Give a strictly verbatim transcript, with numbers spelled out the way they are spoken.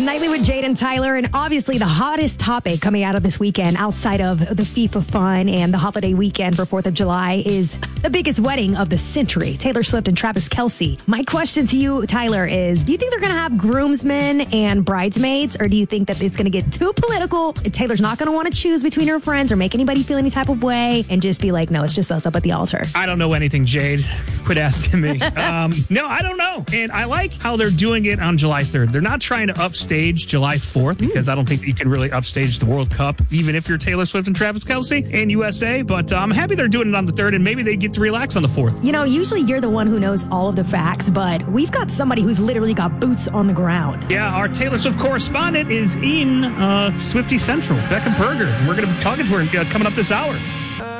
Nightly with Jade and Tyler, and obviously the hottest topic coming out of this weekend outside of the FIFA fun and the holiday weekend for fourth of July is the biggest wedding of the century, Taylor Swift and Travis Kelce. My question to you, Tyler, is do you think they're going to have groomsmen and bridesmaids, or do you think that it's going to get too political and Taylor's not going to want to choose between her friends or make anybody feel any type of way and just be like, no, it's just us up at the altar? I don't know anything, Jade. Quit asking me. um, no, I don't know. And I like how they're doing it on July third. They're not trying to upstage July fourth because I don't think that you can really upstage the World Cup, even if you're Taylor Swift and Travis Kelce and U S A. But uh, I'm happy they're doing it on the third, and maybe they get to relax on the fourth. You know, usually you're the one who knows all of the facts, but we've got somebody who's literally got boots on the ground. Yeah, our Taylor Swift correspondent is in uh, Swiftie Central, Becca Berger. And we're going to be talking to her uh, coming up this hour.